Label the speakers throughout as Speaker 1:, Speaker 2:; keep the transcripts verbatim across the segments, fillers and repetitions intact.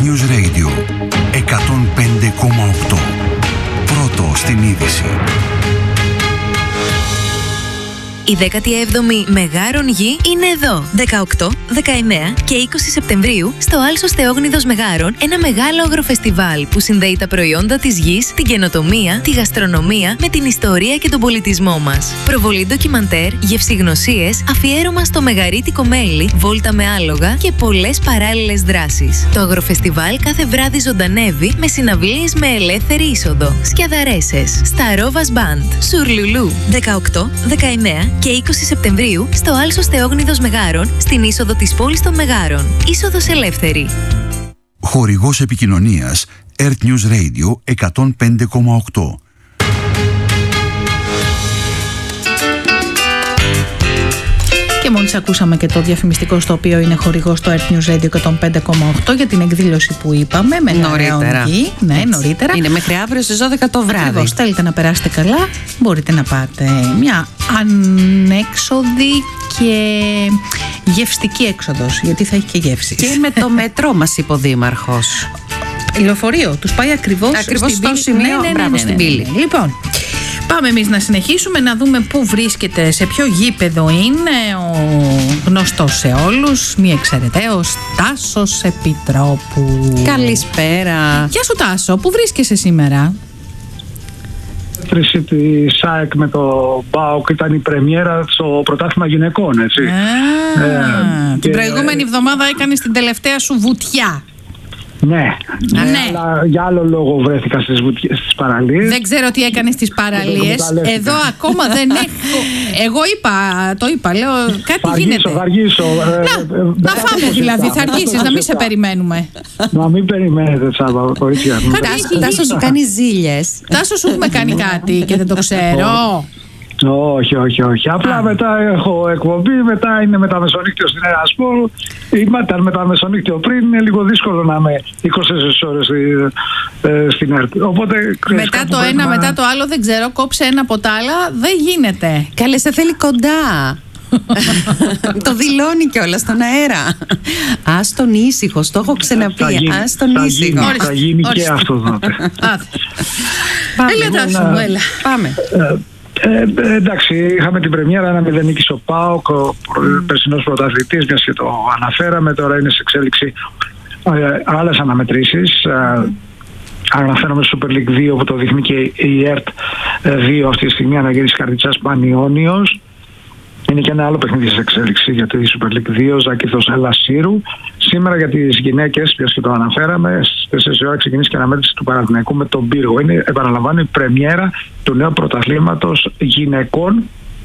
Speaker 1: News Radio εκατόν πέντε κόμμα οκτώ. Πρώτο στην είδηση.
Speaker 2: Η δέκατη έβδομη Μεγάρων Γη είναι εδώ. δεκαοκτώ, δεκαεννέα και είκοσι Σεπτεμβρίου στο Άλσος Θεόγνιδος Μεγάρων, ένα μεγάλο αγροφεστιβάλ που συνδέει τα προϊόντα της γης, την καινοτομία, τη γαστρονομία με την ιστορία και τον πολιτισμό μας. Προβολή ντοκιμαντέρ, γευσηγνωσίες, αφιέρωμα στο μεγαρίτικο μέλι, βόλτα με άλογα και πολλές παράλληλες δράσεις. Το αγροφεστιβάλ κάθε βράδυ ζωντανεύει με συναυλίες με ελεύθερη είσοδο. Σκιαδαρέσες, Σταρόβας Μπαντ, Σουρλουλού, δεκαοκτώ, δεκαεννέα και είκοσι Σεπτεμβρίου στο Άλσος Θεόγνιδος Μεγάρων, στην είσοδο της πόλης των Μεγάρων. Είσοδος ελεύθερη.
Speaker 1: Χορηγός επικοινωνίας Earth News Radio εκατόν πέντε κόμμα οκτώ.
Speaker 3: Και μόλις ακούσαμε και το διαφημιστικό στο οποίο είναι χορηγός στο Earth News Radio εκατόν πέντε κόμμα οκτώ για την εκδήλωση που είπαμε με
Speaker 4: νωρίτερα.
Speaker 3: Γη. Ναι,
Speaker 4: Έτσι.
Speaker 3: νωρίτερα.
Speaker 4: Είναι μέχρι αύριο στις δώδεκα το βράδυ.
Speaker 3: Ακριβώς. Θέλετε να περάσετε καλά, μπορείτε να πάτε μια ανέξοδη και γευστική έξοδος, γιατί θα έχει και γεύσεις.
Speaker 4: Και με το μετρό μας είπε ο Δήμαρχος.
Speaker 3: Λεωφορείο, τους πάει ακριβώς,
Speaker 4: ακριβώς
Speaker 3: στην
Speaker 4: στο
Speaker 3: πύλη.
Speaker 4: σημείο,
Speaker 3: Ναι, ναι, ναι,
Speaker 4: μπράβο,
Speaker 3: ναι,
Speaker 4: στην
Speaker 3: ναι,
Speaker 4: πύλη.
Speaker 3: ναι. Λοιπόν, πάμε εμείς να συνεχίσουμε να δούμε πού βρίσκεται, σε ποιο γήπεδο είναι ο γνωστός σε όλους, μη εξαιρεταίος Τάσος Επιτρόπου.
Speaker 4: Καλησπέρα.
Speaker 3: Γεια σου Τάσο, πού βρίσκεσαι σήμερα?
Speaker 5: Η τη ΣΑΕΚ με το ΠΑΟΚ ήταν η πρεμιέρα στο πρωτάθλημα γυναικών, έτσι.
Speaker 3: Α,
Speaker 5: Ε,
Speaker 3: την
Speaker 5: και-
Speaker 3: προηγούμενη εβδομάδα έκανες την τελευταία σου βουτιά.
Speaker 5: Ναι,
Speaker 3: Ναι.
Speaker 5: ναι, αλλά για άλλο λόγο βρέθηκα στις, βουτιές, στις παραλίες.
Speaker 3: Δεν ξέρω τι έκανες στις παραλίες.
Speaker 5: εκμεταλλεύτηκα.
Speaker 3: Εδώ ακόμα δεν έχω. Εγώ είπα, το είπα, λέω κάτι
Speaker 5: Θα
Speaker 3: γίνεται.
Speaker 5: αργήσω, θα αργήσω. ε,
Speaker 3: Να,
Speaker 5: ε,
Speaker 3: να
Speaker 5: μετά
Speaker 3: φάμε
Speaker 5: από
Speaker 3: δηλαδή,
Speaker 5: σωστά,
Speaker 3: θα αργήσεις,
Speaker 5: μετά
Speaker 3: να
Speaker 5: από
Speaker 3: μην σε
Speaker 5: σωστά.
Speaker 3: περιμένουμε.
Speaker 5: Να μην περιμένετε, Τσάβα, κορίτσια. Μην
Speaker 3: Κάτι
Speaker 5: περιμένετε.
Speaker 3: έχει
Speaker 4: Τάσο
Speaker 3: γίνει.
Speaker 4: σου κάνει ζήλιες.
Speaker 3: Τάσο, σου έχουμε κάνει κάτι και δεν το ξέρω.
Speaker 5: Όχι, όχι, όχι. Απλά
Speaker 3: Α.
Speaker 5: μετά έχω εκπομπή, μετά είναι μεταμεσονύκτιο στην Ερασπόλ. Ήταν μεταμεσονύκτιο πριν, είναι λίγο δύσκολο να είμαι είκοσι τέσσερις ώρες ε, στην ΕΡΤ. Οπότε,
Speaker 3: Μετά
Speaker 5: κάπου
Speaker 3: το
Speaker 5: πρέπει
Speaker 3: ένα,
Speaker 5: να-
Speaker 3: μετά το άλλο, δεν ξέρω, κόψε ένα από τα άλλα, δεν γίνεται.
Speaker 4: Καλέ, σε θέλει κοντά. Το δηλώνει κιόλας στον αέρα. Ας τον ήσυχο, το έχω
Speaker 5: Θα
Speaker 4: ξαναπεί.
Speaker 5: γίνει,
Speaker 4: Ας τον
Speaker 5: θα
Speaker 4: ήσυχο.
Speaker 5: γίνει,
Speaker 3: Ορίστε,
Speaker 5: θα γίνει και
Speaker 3: ορίστε.
Speaker 5: αυτό τότε.
Speaker 3: Άθε.
Speaker 4: Πάμε,
Speaker 3: Έλα Τάσο μου, έλα.
Speaker 4: Πάμε.
Speaker 5: Ε, ε, εντάξει, είχαμε την πρεμιέρα, ένα μηδέν νίκη ο ΠΑΟΚ, ο mm. περσινός πρωταθλητής, μιας και το αναφέραμε, τώρα είναι σε εξέλιξη ε, άλλες αναμετρήσεις. Mm. Ε, αναφέρομαι στο Super League δύο που το δείχνει και η ΕΡΤ δύο αυτή τη στιγμή, Αναγύρης Καρδιτσάς Πανιόνιος. Είναι και ένα άλλο παιχνίδι σε εξέλιξη για τη Super League δύο, Ζάκηθος Έλλας Σύρου. Σήμερα για τις γυναίκες, ποιες και το αναφέραμε, στις τέσσερις η ώρα ξεκινήσει και αναμέτρηση του Παναθηναϊκού με τον Πύργο. Είναι, επαναλαμβάνω, η πρεμιέρα του νέου πρωταθλήματος γυναικών.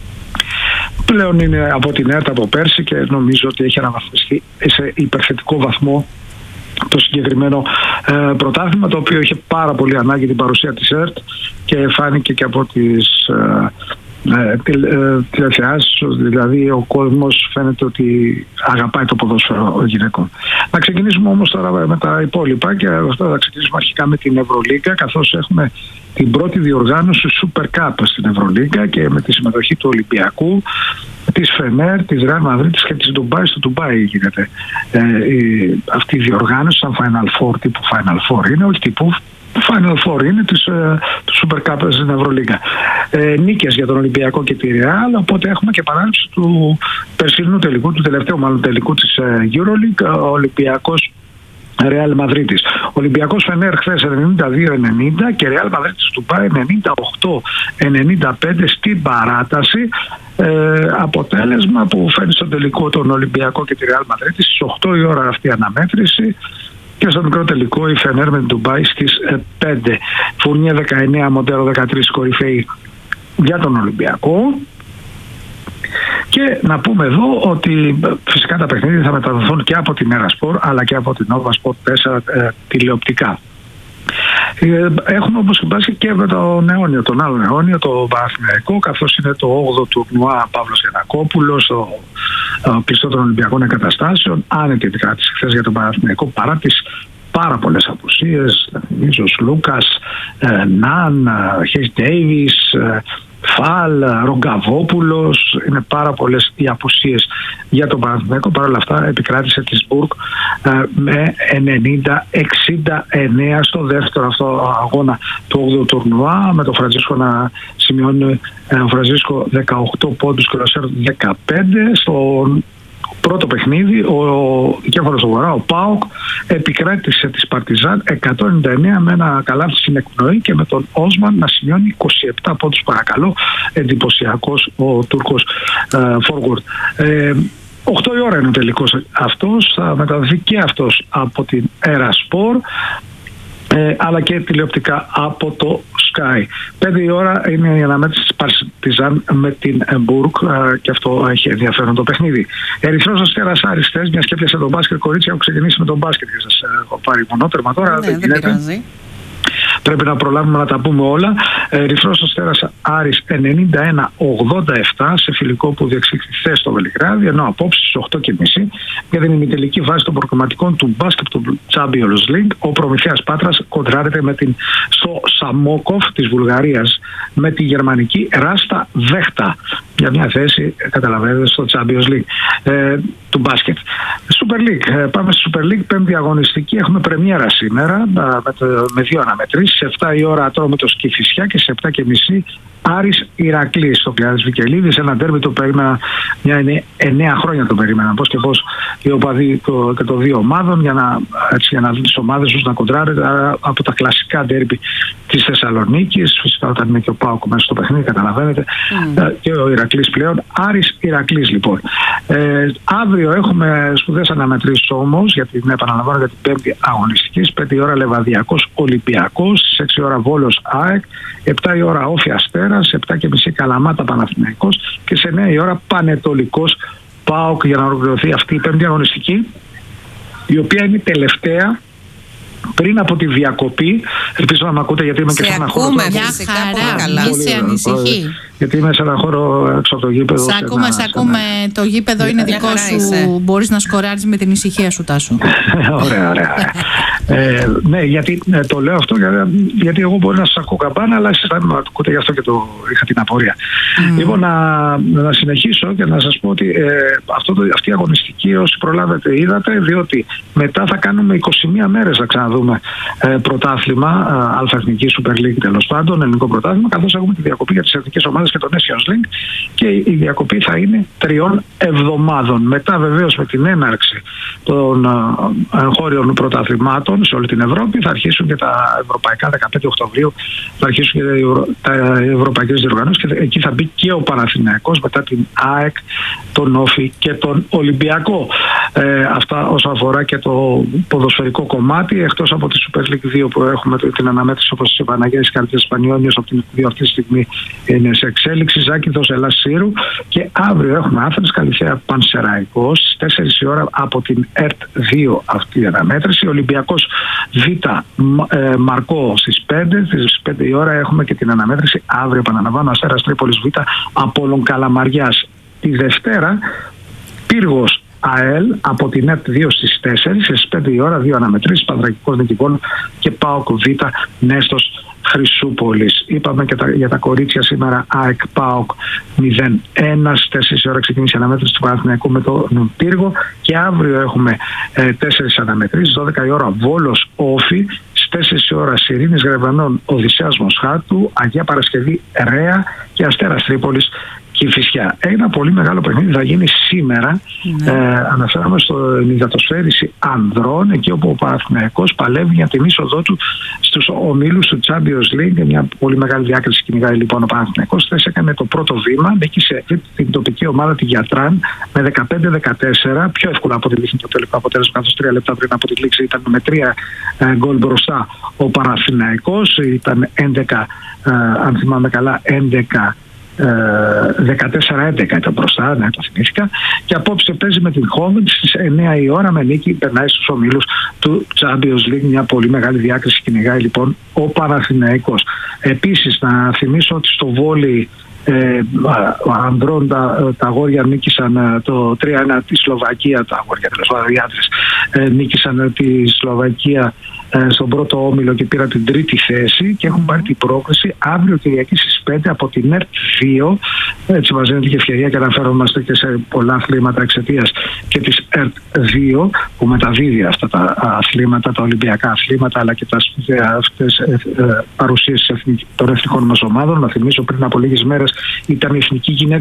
Speaker 5: Πλέον είναι από την ΕΡΤ από πέρσι και νομίζω ότι έχει αναβαθμιστεί σε υπερθετικό βαθμό το συγκεκριμένο ε, πρωτάθλημα, το οποίο είχε πάρα πολύ ανάγκη την παρουσία της ΕΡΤ και φάνηκε και από τις ε, ε, τηλεθεάσεις, δηλαδή ο κόσμος φαίνεται ότι αγαπάει το ποδόσφαιρο γυναικών. Να ξεκινήσουμε όμως τώρα με τα υπόλοιπα και αυτό θα ξεκινήσουμε αρχικά με την Ευρωλίγκα, καθώς έχουμε την πρώτη διοργάνωση Super Cup στην Ευρωλίγκα και με τη συμμετοχή του Ολυμπιακού, της Φενέρ, της Ρεάλ Μαδρίτης και της Ντουμπάι. Στο Ντουμπάι γίνεται ε, η, αυτή η διοργάνωση σαν Final Four, τύπου Final Four είναι, όχι τύπου Final Four είναι της, ε, του Super Cup στην Ευρωλίγκα. Ε, νίκες για τον Ολυμπιακό και τη Ρεάλ, οπότε έχουμε και επανάληψη του περσινού τελικού, του τελευταίου μάλλον τελικού της ε, EuroLeague, ο Ολυμπιακός Ρεάλ Μαδρίτης. Ολυμπιακός Φενέρ χθες ενενήντα δύο ενενήντα και Ρεάλ Μαδρίτης του Ντουμπάι ενενήντα οκτώ ενενήντα πέντε στην παράταση. Ε, αποτέλεσμα που φέρνει στον τελικό τον Ολυμπιακό και τη Ρεάλ Μαδρίτης στις οκτώ η ώρα αυτή η αναμέτρηση. Και στο μικρό τελικό η Φενέρ με την Ντουμπάι στις πέντε. Φουρνιέ δεκαεννέα, Μοντέρο δεκατρία κορυφαίοι για τον Ολυμπιακό. Και να πούμε εδώ ότι φυσικά τα παιχνίδια θα μεταδοθούν και από την Erasport αλλά και από την Nova Sport τέσσερα ε, τηλεοπτικά. Έχουμε όπως και μπάσκετ και με τον αιώνιο, τον άλλο αιώνιο, το Παναθηναϊκό, καθώς είναι το όγδοο τουρνουά Παύλος Γιαννακόπουλος, το πιστό των Ολυμπιακών Εγκαταστάσεων. Άνετη επικράτηση χθες για τον Παναθηναϊκό παρά τις πάρα πολλές απουσίες. Θυμίζω Λούκας, Ναν, Χέις Ντέιβις, Φαλ, Ρογκαβόπουλος. Είναι πάρα πολλές οι απουσίες για τον Παναθηναϊκό. Παρ' όλα αυτά επικράτησε τη Μπουργκ με ενενήντα εξήντα εννέα στο δεύτερο αυτό αγώνα του όγδοου τουρνουά, με τον Φραντζίσκο να σημειώνει ο Φραντζίσκο δεκαοκτώ πόντους και ο Ροσέρ δεκαπέντε. Στο πρώτο παιχνίδι ο δικέφαλος του Βορρά, ο ΠΑΟΚ, επικράτησε της Παρτιζάν εκατόν ενενήντα εννέα με ένα καλάθι στην εκπνοή και με τον Όσμαν να σημειώνει είκοσι επτά πόντους, παρακαλώ. Εντυπωσιακός ο Τούρκος forward. Ε, οκτώ η ώρα είναι ο τελικός αυτός, θα μεταδοθεί και αυτός από την Erasport, ε, αλλά και τηλεοπτικά από το Sky. πέντε η ώρα είναι η αναμέτρηση της Παρτιζάν με την Μπουργκ, ε, και αυτό έχει ενδιαφέρον το παιχνίδι. Ερυθρός Αστέρας Άρης, θες, μια και έπιασε τον μπάσκετ, κορίτσια, έχω ξεκινήσει με τον μπάσκετ και σας έχω πάρει μονότερμα τώρα,
Speaker 4: ναι,
Speaker 5: δεν γίνεται. Πρέπει να προλάβουμε να τα πούμε όλα. Ερυθρός Αστέρας Άρης ενενήντα ένα ογδόντα επτά σε φιλικό που διεξήχθη χθες στο Βελιγράδι, ενώ απόψε στις οκτώ και μισή για την ημιτελική βάση των προκριματικών του μπάσκετ του Champions League, ο Προμηθέας Πάτρας κοντράρεται με την, στο Σαμόκοφ της Βουλγαρίας με τη γερμανική Ράστα Βέχτα για μια θέση, καταλαβαίνετε, στο Champions League ε, του μπάσκετ. Super League. Ε, πάμε στη Super League, πέμπτη αγωνιστική. Έχουμε πρεμιέρα σήμερα με, το, με δύο αναμετρήσεις. Σε επτά η ώρα Ατρόμητος Κηφισιά και σε επτά και μισή Άρης Ηρακλής στο Κλεάνης Βικελίδης. Ένα ντέρμπι το περίμενα, μια εννέα χρόνια το περίμενα. Πώς και πώς οι οπαδοί το, και των δύο ομάδων για να, έτσι, για να δουν τις ομάδες τους να κοντράρουν από τα κλασικά ντέρμπι της Θεσσαλονίκης. Φυσικά όταν είναι και ο ΠΑΟΚ μέσα στο παιχνίδι, καταλαβαίνετε. Mm. Και ο Ηρακλής πλέον. Άρης Ηρακλής λοιπόν. Ε, αύριο έχουμε σπουδαίες αναμετρήσεις όμως, για την επαναλαμβάνω για την πέμπτη αγωνιστική. Στις πέντε η ώρα Λεβαδιακός Ολυμπιακός, στις έξι η ώρα Βόλος ΑΕΚ, επτά η ώρα Όφη Αστέρας, επτά και μισή Καλαμάτα Παναθηναϊκός και σε εννέα η ώρα Πανετολικός ΠΑΟΚ, για να ολοκληρωθεί αυτή η πέμπτη αγωνιστική, η οποία είναι η τελευταία πριν από τη διακοπή. Ελπίζω να με ακούτε, γιατί είμαι και σε ένα χώρο.
Speaker 4: Ακούμε, φυσικά, πολύ καλά.
Speaker 3: Μη σε ανησυχεί.
Speaker 5: Γιατί είμαι σε ένα χώρο έξω από το γήπεδο.
Speaker 3: Σ' ακούμε, σ' ακούμε. Το γήπεδο είναι δικό σου. Μπορείς να σκοράρεις με την ησυχία σου, Τάσο.
Speaker 5: Ωραία, ωραία. ε, ναι, γιατί ε, το λέω αυτό, γιατί, γιατί εγώ μπορεί να σας ακούω καμπάνα, αλλά εσείς θα με ακούτε, γι' αυτό και το είχα την απορία. Mm. Λοιπόν, να, να συνεχίσω και να σας πω ότι ε, αυτό το, αυτή η αγωνιστική, όσοι προλάβετε είδατε, διότι μετά θα κάνουμε είκοσι μία μέρες να ξαναδούμε ε, πρωτάθλημα, ε, αλφα-εθνική Super League τέλος πάντων, ελληνικό πρωτάθλημα, καθώς έχουμε τη διακοπή για τις εθνικές ομάδες και το Nations League, και η διακοπή θα είναι τριών εβδομάδων. Μετά βεβαίως με την έναρξη των εγχώριων πρωταθλημάτων σε όλη την Ευρώπη θα αρχίσουν και τα ευρωπαϊκά. Δεκαπέντε Οκτωβρίου θα αρχίσουν και τα ευρωπαϊκές διοργανώσεις και εκεί θα μπει και ο Παναθηναϊκός μετά την ΑΕΚ, τον Όφη και τον Ολυμπιακό. Ε, αυτά όσον αφορά και το ποδοσφαιρικό κομμάτι, εκτός από τη Super League δύο που έχουμε την αναμέτρηση, όπως της Παναγίας Καρδίας Πανιόνιος, από την δύο αυτή τη στιγμή είναι σε εξέλιξη, Ζάκηθος Ελλάς Σύρου, και αύριο έχουμε Άθενας Καλυθέα Πανσεραϊκός στις τέσσερις η ώρα από την ΕΡΤ δύο αυτή η αναμέτρηση. Ολυμπιακός Β ε, Μαρκό στις πέντε, στις πέντε η ώρα έχουμε και την αναμέτρηση αύριο, επαναλαμβάνω, Αστέρας Τρίπολης Β Απόλλων Καλαμαριάς. Τη Δευτέρα Πύργος ΑΕΛ από την ΕΡΤ δύο στις τέσσερις, στις πέντε η ώρα δύο αναμετρήσεις, Πανδρακικός Νικηβόλου και ΠΑΟΚ Β Νέστος Χρυσούπολης. Είπαμε και τα, για τα κορίτσια σήμερα ΑΕΚ ΠΑΟΚ μηδέν ένα, στις τέσσερις η ώρα ξεκίνησε η αναμέτρηση του Παναθηναϊκού με τον Πύργο, και αύριο έχουμε ε, τέσσερις αναμετρήσεις, δώδεκα η ώρα Βόλος Όφη, στις τέσσερις η ώρα Σιρήνης Γρεβανών Οδυσσέας Μοσχάτου, Αγία Παρασκευή Ρέα και Αστέρας Τρίπολης Κηφισιά. Ένα πολύ μεγάλο παιχνίδι θα γίνει σήμερα. Ναι. Ε, αναφέρομαι στο υδατοσφαίριση ανδρών, εκεί όπου ο Παναθηναϊκός παλεύει για την είσοδό του στους ομίλους του Champions League. Μια πολύ μεγάλη διάκριση κυνηγάει λοιπόν ο Παναθηναϊκός. Χθες έκανε το πρώτο βήμα, νίκησε την τοπική ομάδα τη Γιατράν με δεκαπέντε δεκατέσσερα, πιο εύκολα από τη δείχνει το τελικό αποτέλεσμα, καθώς τρία λεπτά πριν από τη λήξη ήταν με τρία ε, γκολ μπροστά ο Παναθηναϊκός. Ήταν έντεκα, ε, αν θυμάμαι καλά, έντεκα δεκατέσσερα έντεκα ήταν μπροστά, ναι, το θυμήθηκα. Και απόψε παίζει με την Χόβεν στις εννέα η ώρα με νίκη, περνάει στους ομίλους του Champions League. Μια πολύ μεγάλη διάκριση κυνηγάει λοιπόν ο Παναθηναϊκός. Επίσης να θυμίσω ότι στο βόλεϊ ε, ανδρών τα, τα αγόρια νίκησαν το τρία ένα τη Σλοβακία, τα αγόρια τέλος πάντων οι άντρες ε, νίκησαν τη Σλοβακία ε, στον πρώτο όμιλο και πήραν την τρίτη θέση και έχουν πάρει την πρόκριση αύριο Κυριακή στις πέντε από την ΕΡΤ δύο. Έτσι μας δίνεται και ευκαιρία και αναφέρομαστε και σε πολλά αθλήματα εξαιτίας και της ΕΡΤ δύο που μεταδίδει αυτά τα αθλήματα, τα Ολυμπιακά αθλήματα, αλλά και τα σπουδαία αυτές ε, ε, παρουσίες των εθνικών μας ομάδων. Να θυμίσω, πριν από λίγες μέρες ήταν η εθνική γυναίκων